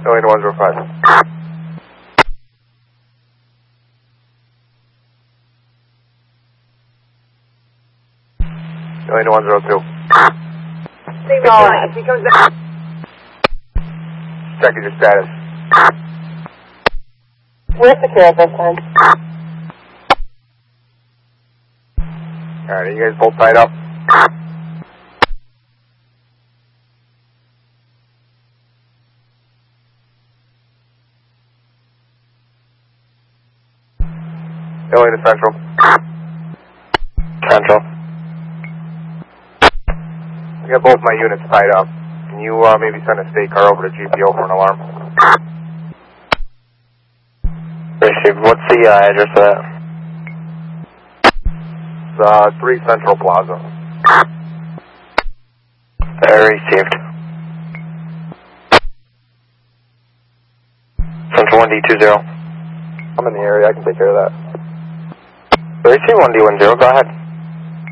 Going to 105. Going to 102. If he comes back. Checking your status. We're secure at this time. Alright, are you guys both tied up? Going to Central. Central. I got both my units tied up. Can you maybe send a state car over to GPO for an alarm? Received. What's the address of that? It's 3 Central Plaza. Received. Central 1D20. I'm in the area, I can take care of that. Received 1D10, go ahead.